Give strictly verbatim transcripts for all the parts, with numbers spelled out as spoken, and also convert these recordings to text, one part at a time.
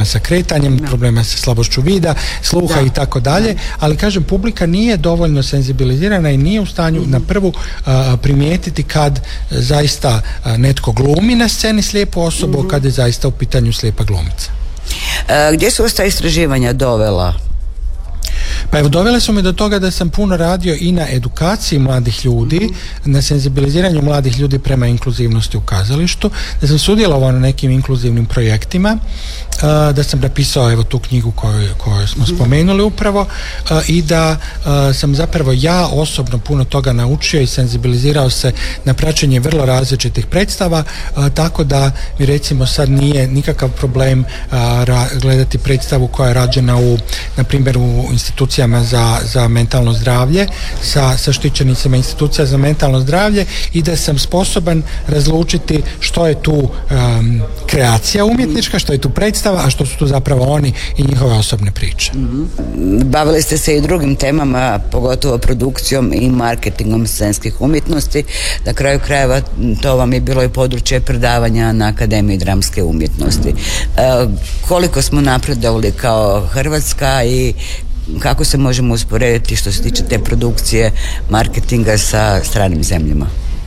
problema sa kretanjem, no. problema sa slabošću vida, sluha da. i tako dalje, ali kažem, publika nije dovoljno senzibilizirana i nije u stanju mm-hmm. na prvu a, primijetiti kad zaista a, netko glumi na sceni slijepu osobu, mm-hmm. kad je zaista u pitanju slijepa glumica. E, gdje su vas ta istraživanja dovela? Pa evo, dovele su me do toga da sam puno radio i na edukaciji mladih ljudi, mm-hmm. na senzibiliziranju mladih ljudi prema inkluzivnosti u kazalištu, da sam sudjelovao na nekim inkluzivnim projektima, uh, da sam napisao evo tu knjigu koju, koju smo mm-hmm. spomenuli upravo uh, i da uh, sam zapravo ja osobno puno toga naučio i senzibilizirao se na praćenje vrlo različitih predstava, uh, tako da mi recimo sad nije nikakav problem uh, ra- gledati predstavu koja je rađena u, na primjer, u institucijama za, za mentalno zdravlje, sa, sa štićenicima institucija za mentalno zdravlje, i da sam sposoban razlučiti što je tu um, kreacija umjetnička, što je tu predstava, a što su tu zapravo oni i njihove osobne priče. Mm-hmm. Bavili ste se i drugim temama, pogotovo produkcijom i marketingom scenskih umjetnosti. Na kraju krajeva to vam je bilo i područje predavanja na Akademiji dramske umjetnosti. E, koliko smo napredovali kao Hrvatska i kako se možemo usporediti što se tiče te produkcije marketinga sa stranim zemljama?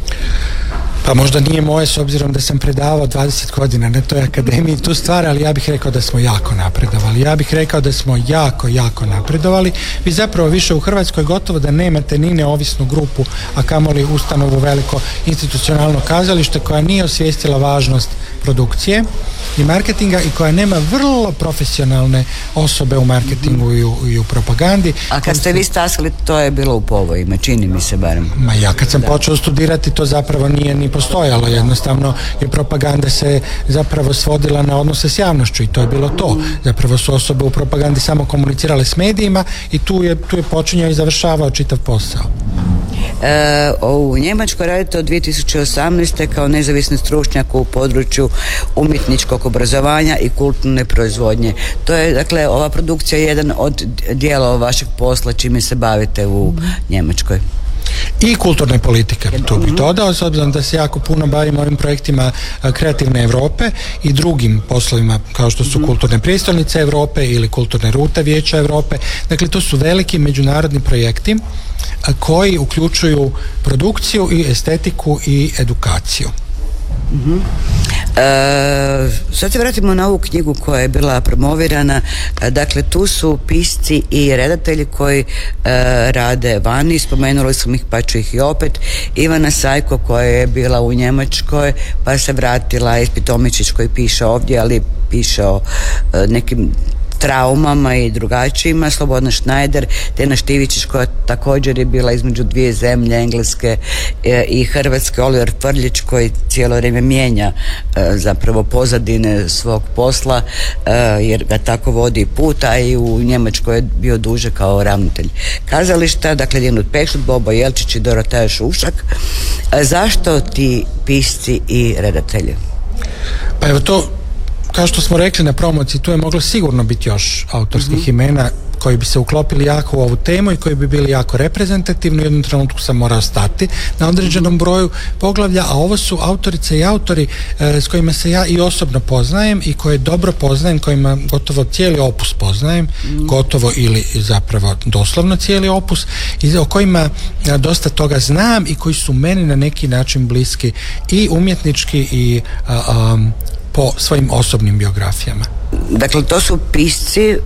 Pa možda nije moje, s obzirom da sam predavao dvadeset godina na toj akademiji tu stvar, ali ja bih rekao da smo jako napredovali. Ja bih rekao da smo jako, jako napredovali. Vi zapravo više u Hrvatskoj gotovo da nemate ni neovisnu grupu, a kamoli ustanovu veliko institucionalno kazalište koja nije osvijestila važnost produkcije i marketinga i koja nema vrlo profesionalne osobe u marketingu mm-hmm. i, u, i u propagandi. A kad ste vi stasali, to je bilo u povojima, čini mi se barem. Ma ja kad sam da. počeo studirati, to zapravo nije ni postojalo, jednostavno je propaganda se zapravo svodila na odnose s javnošću i to je bilo to. Zapravo su osobe u propagandi samo komunicirale s medijima i tu je, tu je počinjao i završavao čitav posao. E, u Njemačkoj radite od dvije tisuće osamnaeste kao nezavisni stručnjak u području umjetničkog obrazovanja i kulturne proizvodnje. To je, dakle, ova produkcija je jedan od dijelova vašeg posla čime se bavite u mm. Njemačkoj. I kulturne politike, tu bih dodao, s obzirom da se jako puno bavimo ovim projektima Kreativne Europe i drugim poslovima kao što su kulturne prijestolnice Europe ili kulturne rute Vijeća Europe. Dakle, to su veliki međunarodni projekti koji uključuju produkciju i estetiku i edukaciju. Uh-huh. E, sad se vratimo na ovu knjigu koja je bila promovirana. Dakle, tu su pisci i redatelji koji e, rade vani, spomenuli smo ih pa ću ih i opet. Ivana Sajko koja je bila u Njemačkoj pa se vratila, Esprit Tomičić koji piše ovdje, ali piše o e, nekim traumama i drugačijima, Slobodna Šnajder, Tena Štivičić koja također je bila između dvije zemlje, Engleske e, i Hrvatske, Oliver Frljić koji cijelo vrijeme mijenja e, zapravo pozadine svog posla e, jer ga tako vodi put, a i u Njemačkoj je bio duže kao ravnatelj kazališta, dakle Dienut Pekšut, Bobo Jelčić i Doroteja Šušak. E, zašto ti pisci i redatelji? Pa evo to, kao što smo rekli na promociji, tu je moglo sigurno biti još autorskih mm-hmm. imena koji bi se uklopili jako u ovu temu i koji bi bili jako reprezentativni. U jednom trenutku sam morao stati na određenom broju poglavlja, a ovo su autorice i autori e, s kojima se ja i osobno poznajem i koje dobro poznajem, kojima gotovo cijeli opus poznajem, mm. gotovo ili zapravo doslovno cijeli opus, i o kojima a, dosta toga znam i koji su meni na neki način bliski i umjetnički i a, a, po svojim osobnim biografijama. Dakle, to su pisci, e,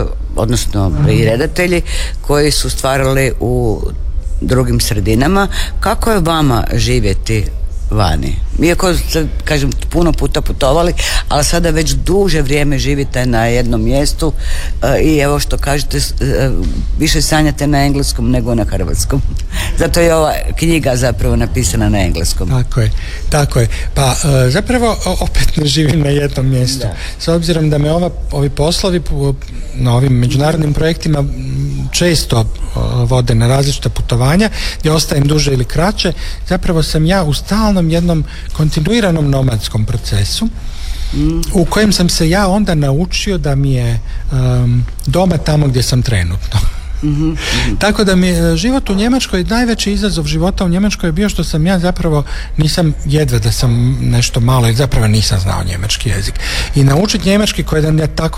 odnosno i redatelji koji su stvarali u drugim sredinama. Kako je vama živjeti vani? Iako ste, kažem, puno puta putovali, ali sada već duže vrijeme živite na jednom mjestu e, i evo što kažete, e, više sanjate na engleskom nego na hrvatskom. Zato je ova knjiga zapravo napisana na engleskom. Tako je, tako je. Pa e, zapravo opet ne živim na jednom mjestu. Da. S obzirom da me ova, ovi poslovi na ovim međunarodnim projektima često vode na različita putovanja gdje ostajem duže ili kraće, zapravo sam ja u stalnom jednom kontinuiranom nomadskom procesu mm. u kojem sam se ja onda naučio da mi je um, doma tamo gdje sam trenutno. Mm-hmm, mm-hmm. Tako da mi je život u Njemačkoj, najveći izazov života u Njemačkoj je bio što sam ja zapravo nisam, jedva da sam nešto malo, jer zapravo nisam znao njemački jezik. I naučiti njemački koji je tako